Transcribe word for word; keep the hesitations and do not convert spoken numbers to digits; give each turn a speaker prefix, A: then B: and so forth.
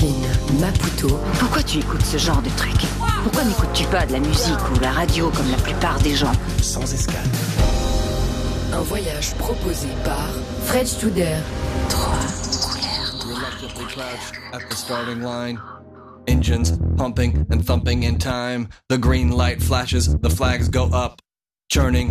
A: Brooklyn, Maputo.
B: Pourquoi tu écoutes ce genre de truc? Pourquoi n'écoutes-tu pas de la musique ou la radio comme la plupart des gens?
C: Sans escale.
A: Un voyage proposé par Fred Studer.
B: Trois couleurs
D: Reluctantly crouched at the starting line. Engines pumping and thumping in time. The green light flashes, the flags go up. Churning